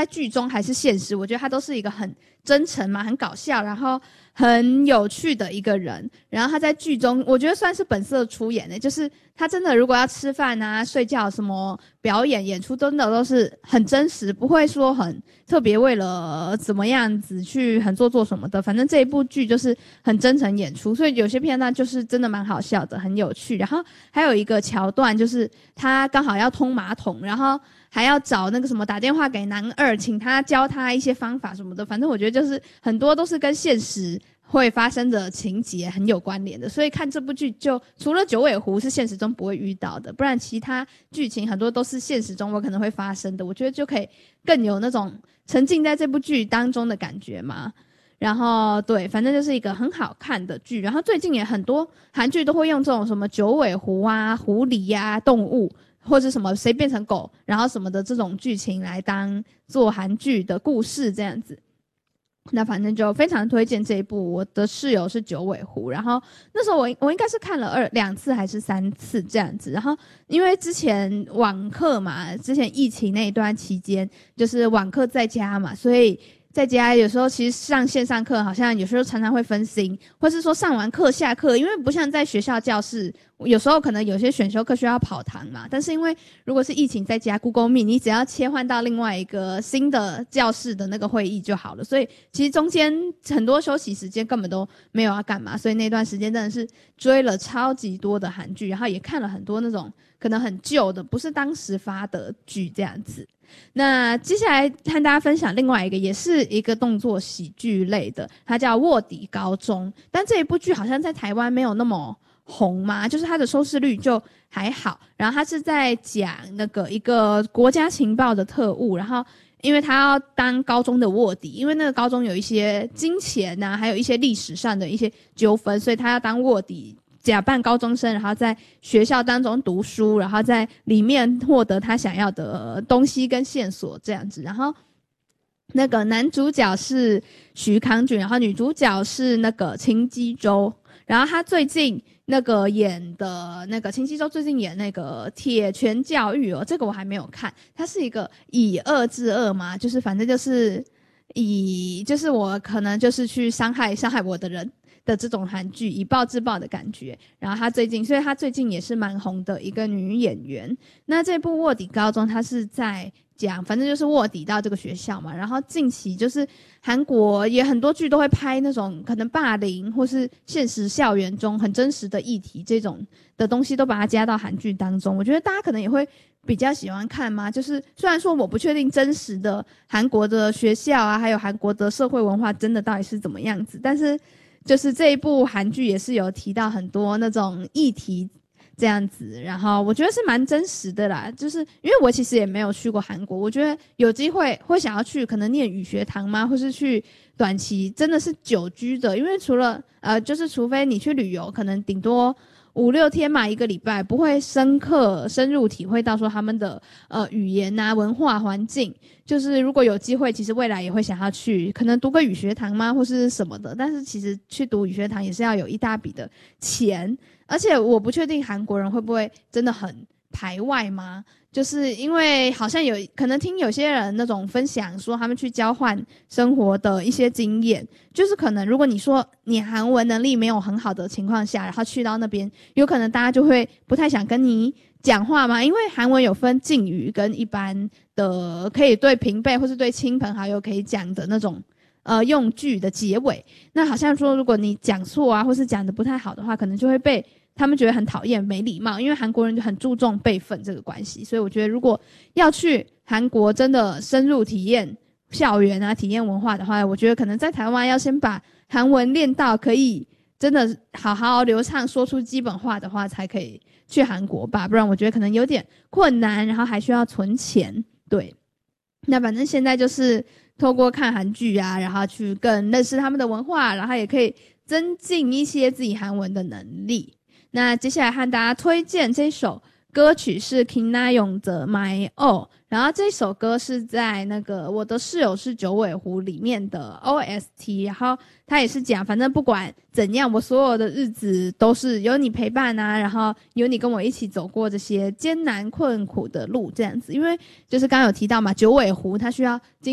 在剧中还是现实，我觉得他都是一个很真诚嘛，很搞笑，然后很有趣的一个人。然后他在剧中我觉得算是本色出演的，就是他真的如果要吃饭啊睡觉什么表演演出真的都是很真实，不会说很特别为了怎么样子去很做什么的，反正这一部剧就是很真诚演出，所以有些片段就是真的蛮好笑的，很有趣。然后还有一个桥段就是他刚好要通马桶，然后还要找那个什么打电话给男二，请他教他一些方法什么的，反正我觉得就是很多都是跟现实会发生的情节很有关联的，所以看这部剧就除了九尾狐是现实中不会遇到的，不然其他剧情很多都是现实中我可能会发生的，我觉得就可以更有那种沉浸在这部剧当中的感觉嘛。然后对，反正就是一个很好看的剧。然后最近也很多韩剧都会用这种什么九尾狐啊、狐狸啊、动物或者什么谁变成狗然后什么的这种剧情来当做韩剧的故事这样子。那反正就非常推荐这一部。我的室友是九尾狐，然后那时候我应该是看了2次还是3次这样子。然后因为之前网课嘛，之前疫情那一段期间就是网课在家嘛，所以在家有时候其实上线上课好像有时候常常会分心，或是说上完课下课，因为不像在学校教室有时候可能有些选修课需要跑堂嘛，但是因为如果是疫情在家 Google Meet 你只要切换到另外一个新的教室的那个会议就好了，所以其实中间很多休息时间根本都没有要干嘛，所以那段时间真的是追了超级多的韩剧，然后也看了很多那种可能很旧的不是当时发的剧这样子。那接下来和大家分享另外一个也是一个动作喜剧类的，它叫卧底高中，但这一部剧好像在台湾没有那么红嘛，就是它的收视率就还好。然后它是在讲那个一个国家情报的特务，然后因为他要当高中的卧底，因为那个高中有一些金钱啊还有一些历史上的一些纠纷，所以他要当卧底，假扮高中生，然后在学校当中读书，然后在里面获得他想要的东西跟线索这样子。然后那个男主角是徐康俊，然后女主角是那个秦基周，然后他最近那个演的那个秦基周最近演那个铁拳教育这个我还没有看，他是一个以恶制恶嘛，就是反正就是就是我可能就是去伤害我的人的这种韩剧，以暴制暴的感觉。然后所以她最近也是蛮红的一个女演员。那这部卧底高中她是在讲反正就是卧底到这个学校嘛，然后近期就是韩国也很多剧都会拍那种可能霸凌或是现实校园中很真实的议题这种的东西都把它加到韩剧当中，我觉得大家可能也会比较喜欢看嘛。就是虽然说我不确定真实的韩国的学校啊还有韩国的社会文化真的到底是怎么样子，但是就是这一部韩剧也是有提到很多那种议题这样子，然后我觉得是蛮真实的啦。就是因为我其实也没有去过韩国，我觉得有机会会想要去可能念语学堂吗，或是去短期真的是久居的，因为除了就是除非你去旅游可能顶多5-6天嘛，1个礼拜，不会深入体会到说他们的语言啊文化环境。就是如果有机会其实未来也会想要去可能读个语学堂吗或是什么的，但是其实去读语学堂也是要有一大笔的钱，而且我不确定韩国人会不会真的很排外吗，就是因为好像有可能听有些人那种分享说他们去交换生活的一些经验，就是可能如果你说你韩文能力没有很好的情况下，然后去到那边有可能大家就会不太想跟你讲话嘛，因为韩文有分敬语跟一般的可以对平辈或是对亲朋好友可以讲的那种用句的结尾，那好像说如果你讲错啊或是讲的不太好的话，可能就会被他们觉得很讨厌没礼貌，因为韩国人就很注重辈分这个关系。所以我觉得如果要去韩国真的深入体验校园啊体验文化的话，我觉得可能在台湾要先把韩文练到可以真的好好流畅说出基本话的话才可以去韩国吧，不然我觉得可能有点困难，然后还需要存钱。对，那反正现在就是透过看韩剧啊，然后去更认识他们的文化，然后也可以增进一些自己韩文的能力。那接下来和大家推荐这首歌曲是 Kim Na Young 的 My All， 然后这首歌是在那个我的室友是九尾狐里面的 OST， 然后他也是讲反正不管怎样我所有的日子都是有你陪伴啊，然后有你跟我一起走过这些艰难困苦的路这样子。因为就是刚刚有提到嘛，九尾狐他需要经